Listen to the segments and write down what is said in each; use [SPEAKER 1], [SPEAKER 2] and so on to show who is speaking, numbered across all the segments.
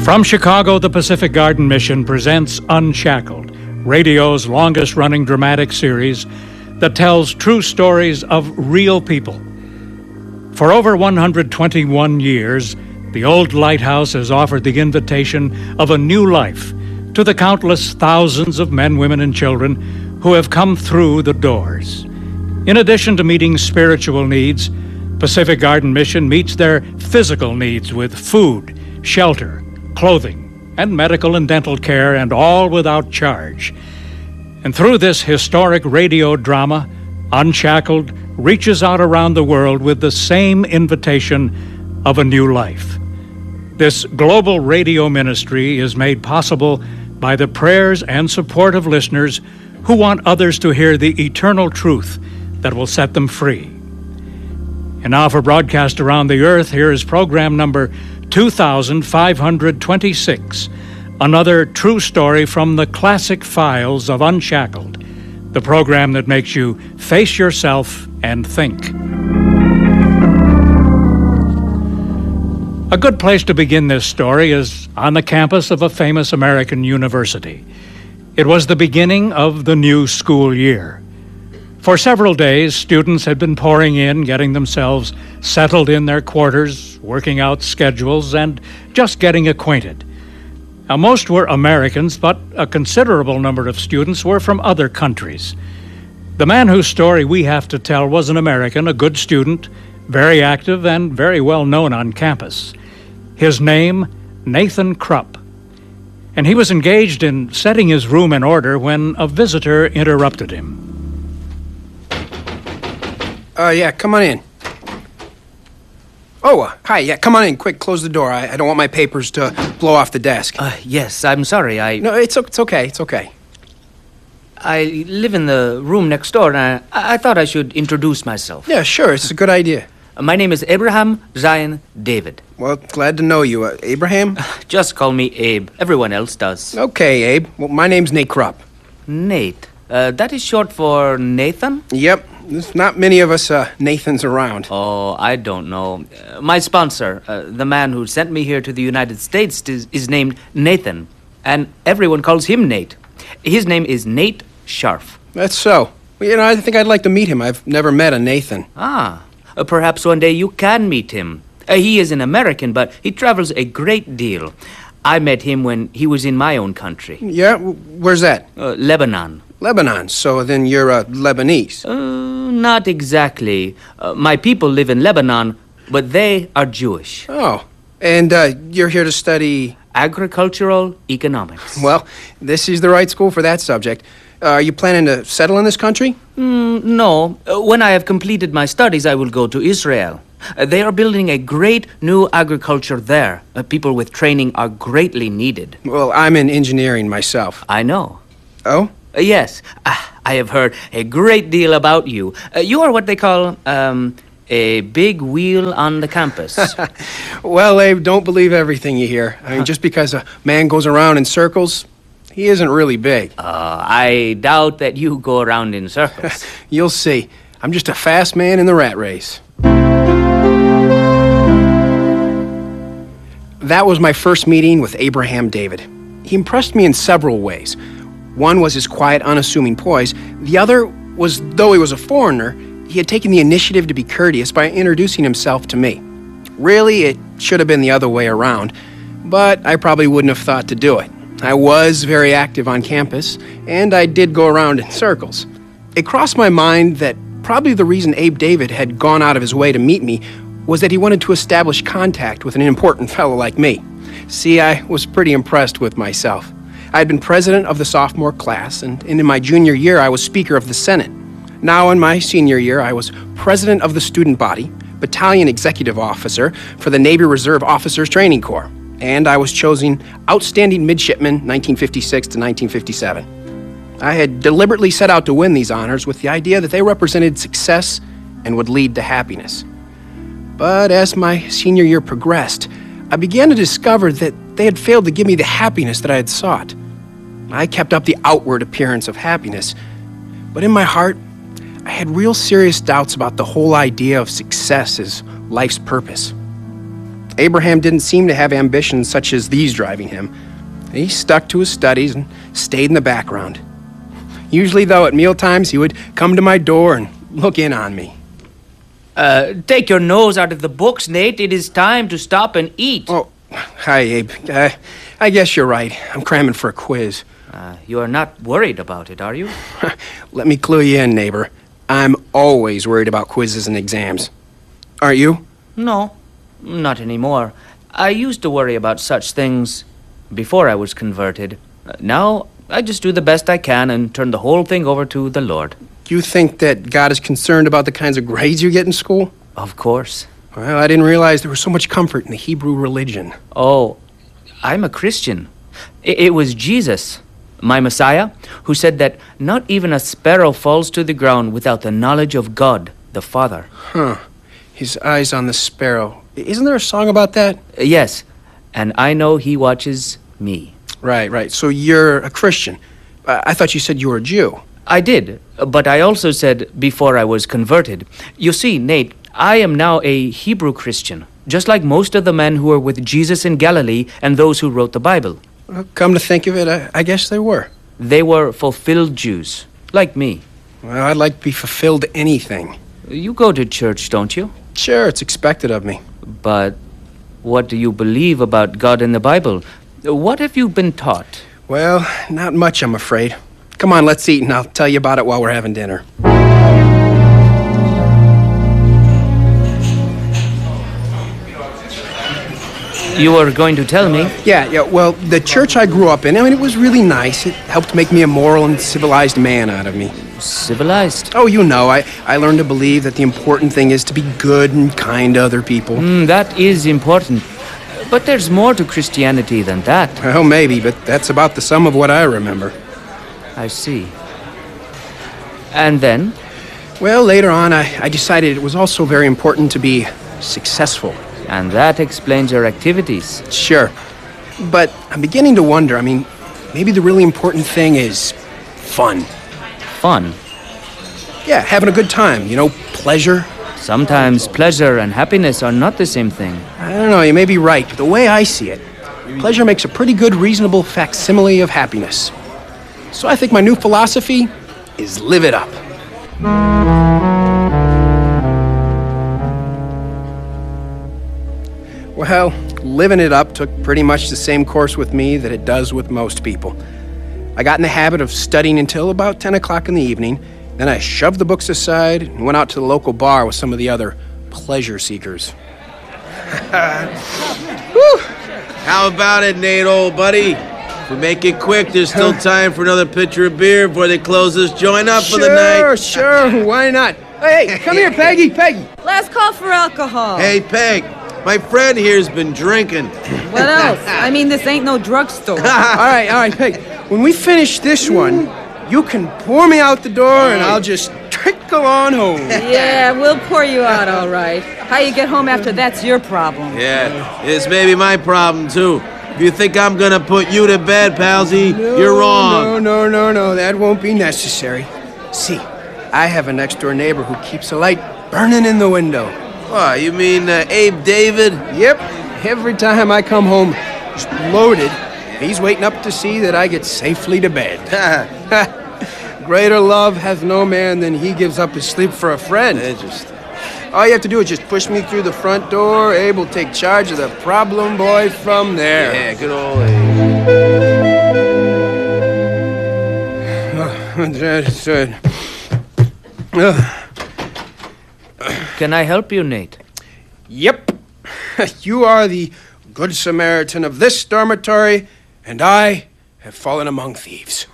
[SPEAKER 1] From Chicago, the Pacific Garden Mission presents Unshackled, radio's longest-running dramatic series that tells true stories of real people. For over 121 years, the old lighthouse has offered the invitation of a new life to the countless thousands of men, women, and children who have come through the doors. In addition to meeting spiritual needs, Pacific Garden Mission meets their physical needs with food, shelter, clothing, and medical and dental care, and all without charge. And through this historic radio drama, Unshackled reaches out around the world with the same invitation of a new life. This global radio ministry is made possible by the prayers and support of listeners who want others to hear the eternal truth that will set them free. And now for broadcast around the earth, here is program number 2526, another true story from the classic files of Unshackled, the program that makes you face yourself and think. A good place to begin this story is on the campus of a famous American university. It was the beginning of the new school year. For several days, students had been pouring in, getting themselves settled in their quarters, working out schedules, and just getting acquainted. Now, most were Americans, but a considerable number of students were from other countries. The man whose story we have to tell was an American, a good student, very active and very well known on campus. His name, Nathan Krupp. And he was engaged in setting his room in order when a visitor interrupted him.
[SPEAKER 2] Yeah, come on in. Oh, hi, yeah, come on in, quick, close the door. I don't want my papers to blow off the desk.
[SPEAKER 3] Yes, I'm sorry,
[SPEAKER 2] No, it's okay, it's okay.
[SPEAKER 3] I live in the room next door, and I thought I should introduce myself.
[SPEAKER 2] Yeah, sure, it's a good idea.
[SPEAKER 3] My name is Abraham Zion David.
[SPEAKER 2] Well, glad to know you. Abraham?
[SPEAKER 3] Just call me Abe. Everyone else does.
[SPEAKER 2] Okay, Abe. Well, my name's Nate Krupp.
[SPEAKER 3] Nate. That is short for Nathan?
[SPEAKER 2] Yep. There's not many of us Nathans around.
[SPEAKER 3] Oh, I don't know. My sponsor, the man who sent me here to the United States, is named Nathan, and everyone calls him Nate. His name is Nate Scharf.
[SPEAKER 2] That's so. Well, I think I'd like to meet him. I've never met a Nathan.
[SPEAKER 3] Perhaps one day you can meet him. He is an American, but he travels a great deal. I met him when he was in my own country.
[SPEAKER 2] Yeah? Where's that?
[SPEAKER 3] Lebanon.
[SPEAKER 2] Lebanon. So then you're Lebanese.
[SPEAKER 3] Not exactly. My people live in Lebanon, but they are Jewish.
[SPEAKER 2] Oh. And you're here to study...
[SPEAKER 3] Agricultural economics.
[SPEAKER 2] Well, this is the right school for that subject. Are you planning to settle in this country?
[SPEAKER 3] No. When I have completed my studies, I will go to Israel. They are building a great new agriculture there. People with training are greatly needed.
[SPEAKER 2] Well, I'm in engineering myself.
[SPEAKER 3] I know.
[SPEAKER 2] Oh?
[SPEAKER 3] Yes. I have heard a great deal about you. You are what they call, a big wheel on the campus.
[SPEAKER 2] Well, Abe, don't believe everything you hear. I mean, just because a man goes around in circles, he isn't really big.
[SPEAKER 3] I doubt that you go around in circles.
[SPEAKER 2] You'll see. I'm just a fast man in the rat race. That was my first meeting with Abraham David. He impressed me in several ways. One was his quiet, unassuming poise. The other was, though he was a foreigner, he had taken the initiative to be courteous by introducing himself to me. Really, it should have been the other way around, but I probably wouldn't have thought to do it. I was very active on campus, and I did go around in circles. It crossed my mind that probably the reason Abe David had gone out of his way to meet me was that he wanted to establish contact with an important fellow like me. See, I was pretty impressed with myself. I had been president of the sophomore class, and in my junior year, I was speaker of the Senate. Now, in my senior year, I was president of the student body, battalion executive officer for the Navy Reserve Officers Training Corps, and I was chosen Outstanding Midshipman 1956 to 1957. I had deliberately set out to win these honors with the idea that they represented success and would lead to happiness. But as my senior year progressed, I began to discover that they had failed to give me the happiness that I had sought. I kept up the outward appearance of happiness, but in my heart, I had real serious doubts about the whole idea of success as life's purpose. Abraham didn't seem to have ambitions such as these driving him. He stuck to his studies and stayed in the background. Usually, though, at mealtimes, he would come to my door and look in on me.
[SPEAKER 3] Take your nose out of the books, Nate. It is time to stop and eat.
[SPEAKER 2] Oh, hi, Abe. I guess you're right. I'm cramming for a quiz.
[SPEAKER 3] You are not worried about it, are you?
[SPEAKER 2] Let me clue you in, neighbor. I'm always worried about quizzes and exams. Aren't you?
[SPEAKER 3] No, not anymore. I used to worry about such things before I was converted. Now, I just do the best I can and turn the whole thing over to the Lord.
[SPEAKER 2] You think that God is concerned about the kinds of grades you get in school?
[SPEAKER 3] Of course.
[SPEAKER 2] Well, I didn't realize there was so much comfort in the Hebrew religion.
[SPEAKER 3] Oh, I'm a Christian. It was Jesus, my Messiah, who said that not even a sparrow falls to the ground without the knowledge of God, the Father.
[SPEAKER 2] Huh. His eyes on the sparrow. Isn't there a song about that?
[SPEAKER 3] Yes, and I know he watches me.
[SPEAKER 2] Right. So you're a Christian. I thought you said you were a Jew.
[SPEAKER 3] I did, but I also said before I was converted. You see, Nate, I am now a Hebrew Christian, just like most of the men who were with Jesus in Galilee and those who wrote the Bible.
[SPEAKER 2] Well, come to think of it, I guess they were.
[SPEAKER 3] They were fulfilled Jews, like me.
[SPEAKER 2] Well, I'd like to be fulfilled anything.
[SPEAKER 3] You go to church, don't you?
[SPEAKER 2] Sure, it's expected of me.
[SPEAKER 3] But what do you believe about God in the Bible? What have you been taught?
[SPEAKER 2] Well, not much, I'm afraid. Come on, let's eat, and I'll tell you about it while we're having dinner.
[SPEAKER 3] You were going to tell me?
[SPEAKER 2] Yeah, well, the church I grew up in, it was really nice. It helped make me a moral and civilized man out of me.
[SPEAKER 3] Civilized?
[SPEAKER 2] Oh, you know, I learned to believe that the important thing is to be good and kind to other people.
[SPEAKER 3] That is important. But there's more to Christianity than that.
[SPEAKER 2] Well, maybe, but that's about the sum of what I remember.
[SPEAKER 3] I see. And then?
[SPEAKER 2] Well, later on, I decided it was also very important to be successful.
[SPEAKER 3] And that explains your activities.
[SPEAKER 2] Sure. But I'm beginning to wonder, maybe the really important thing is fun.
[SPEAKER 3] Fun?
[SPEAKER 2] Yeah, having a good time, pleasure.
[SPEAKER 3] Sometimes pleasure and happiness are not the same thing.
[SPEAKER 2] I don't know, you may be right, but the way I see it, pleasure makes a pretty good, reasonable facsimile of happiness. So I think my new philosophy is live it up. Well, living it up took pretty much the same course with me that it does with most people. I got in the habit of studying until about 10 o'clock in the evening. Then I shoved the books aside and went out to the local bar with some of the other pleasure seekers.
[SPEAKER 4] How about it, Nate, old buddy? If we make it quick, there's still time for another pitcher of beer before they close this joint up for the night.
[SPEAKER 2] Sure, why not? Hey, come here, Peggy.
[SPEAKER 5] Last call for alcohol.
[SPEAKER 4] Hey, Peg, my friend here's been drinking.
[SPEAKER 5] What else? This ain't no drugstore.
[SPEAKER 2] All right, Peg. When we finish this one, you can pour me out the door and I'll just trickle on home.
[SPEAKER 5] Yeah, we'll pour you out, all right. How you get home after that's your problem.
[SPEAKER 4] Yeah, it's maybe my problem, too. If you think I'm gonna put you to bed, palsy, you're wrong.
[SPEAKER 2] No, that won't be necessary. See, I have a next-door neighbor who keeps a light burning in the window.
[SPEAKER 4] What, you mean Abe David?
[SPEAKER 2] Yep, every time I come home just loaded, he's waiting up to see that I get safely to bed. Greater love hath no man than he gives up his sleep for a friend.
[SPEAKER 4] Interesting.
[SPEAKER 2] All you have to do is just push me through the front door. Abe will take charge of the problem boy from there.
[SPEAKER 4] Yeah, good old Abe.
[SPEAKER 3] Can I help you, Nate?
[SPEAKER 2] Yep. You are the Good Samaritan of this dormitory, and I have fallen among thieves.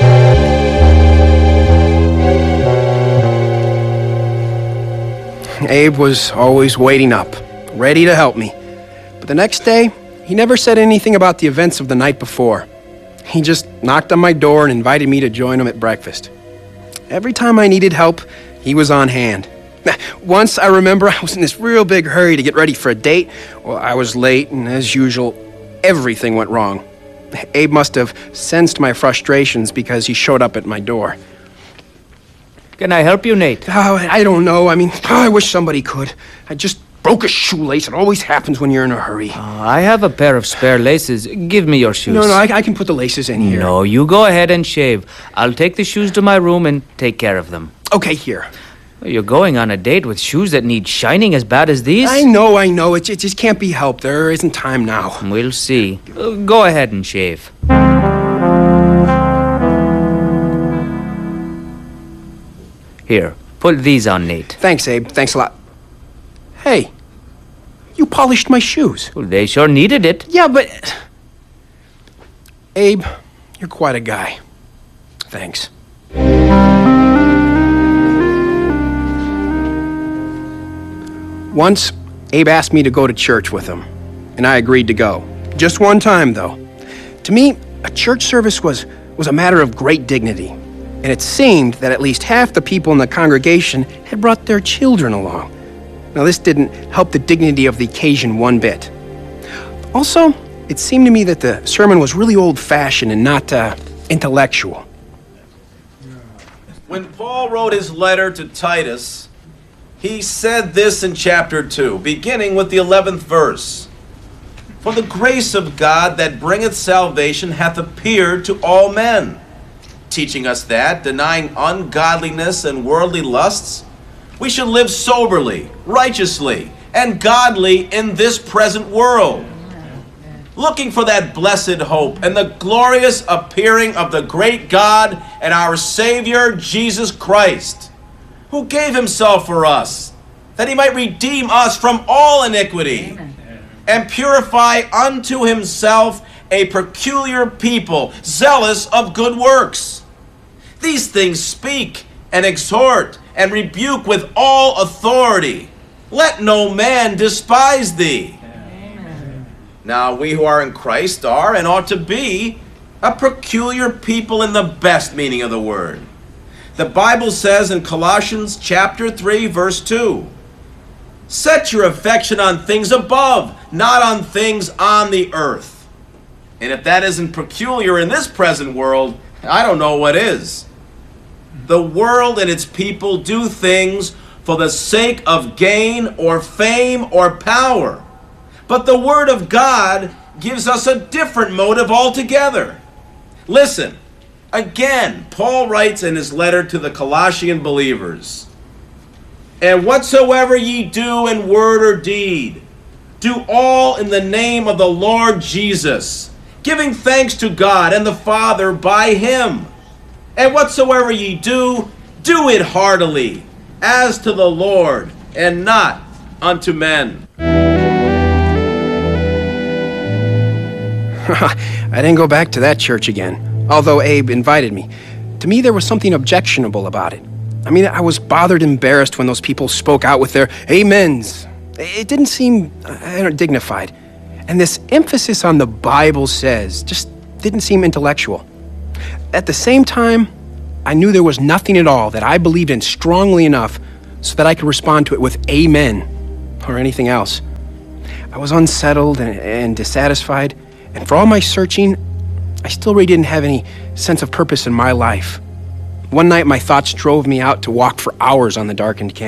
[SPEAKER 2] Abe was always waiting up, ready to help me. But the next day, he never said anything about the events of the night before. He just knocked on my door and invited me to join him at breakfast. Every time I needed help, he was on hand. Once, I remember, I was in this real big hurry to get ready for a date. Well, I was late, and as usual, everything went wrong. Abe must have sensed my frustrations because he showed up at my door.
[SPEAKER 3] Can I help you, Nate?
[SPEAKER 2] Oh, I don't know. I wish somebody could. I just broke a shoelace. It always happens when you're in a hurry.
[SPEAKER 3] I have a pair of spare laces. Give me your shoes.
[SPEAKER 2] No, I can put the laces in here.
[SPEAKER 3] No, you go ahead and shave. I'll take the shoes to my room and take care of them.
[SPEAKER 2] Okay, here.
[SPEAKER 3] You're going on a date with shoes that need shining as bad as these?
[SPEAKER 2] I know. It just can't be helped. There isn't time now.
[SPEAKER 3] We'll see. Go ahead and shave. Here, put these on, Nate.
[SPEAKER 2] Thanks, Abe. Thanks a lot. Hey, you polished my shoes.
[SPEAKER 3] Well, they sure needed it.
[SPEAKER 2] Yeah, but... Abe, you're quite a guy. Thanks. Once, Abe asked me to go to church with him, and I agreed to go. Just one time, though. To me, a church service was a matter of great dignity, and it seemed that at least half the people in the congregation had brought their children along. Now, this didn't help the dignity of the occasion one bit. Also, it seemed to me that the sermon was really old-fashioned and not intellectual.
[SPEAKER 4] When Paul wrote his letter to Titus, he said this in chapter 2, beginning with the 11th verse. For the grace of God that bringeth salvation hath appeared to all men, teaching us that, denying ungodliness and worldly lusts, we should live soberly, righteously, and godly in this present world, looking for that blessed hope and the glorious appearing of the great God and our Savior, Jesus Christ, who gave himself for us, that he might redeem us from all iniquity, and purify unto himself a peculiar people, zealous of good works. These things speak and exhort and rebuke with all authority. Let no man despise thee. Now we who are in Christ are and ought to be a peculiar people in the best meaning of the word. The Bible says in Colossians chapter 3, verse 2, set your affection on things above, not on things on the earth. And if that isn't peculiar in this present world, I don't know what is. The world and its people do things for the sake of gain or fame or power. But the Word of God gives us a different motive altogether. Listen, again, Paul writes in his letter to the Colossian believers, and whatsoever ye do in word or deed, do all in the name of the Lord Jesus, giving thanks to God and the Father by him. And whatsoever ye do, do it heartily, as to the Lord, and not unto men.
[SPEAKER 2] I didn't go back to that church again, although Abe invited me. To me, there was something objectionable about it. I mean, I was bothered and embarrassed when those people spoke out with their amens. It didn't seem dignified. And this emphasis on the Bible says just didn't seem intellectual. At the same time, I knew there was nothing at all that I believed in strongly enough so that I could respond to it with amen or anything else. I was unsettled and dissatisfied, and for all my searching, I still really didn't have any sense of purpose in my life. One night, my thoughts drove me out to walk for hours on the darkened campus.